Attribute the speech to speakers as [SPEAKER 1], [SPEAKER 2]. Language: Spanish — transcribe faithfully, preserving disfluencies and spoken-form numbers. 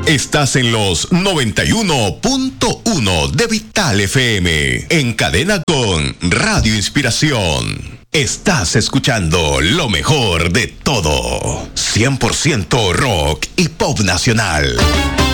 [SPEAKER 1] Estás en los noventa y uno punto uno de Vital F M, en cadena con Radio Inspiración. Estás escuchando lo mejor de todo, cien por ciento rock y pop nacional.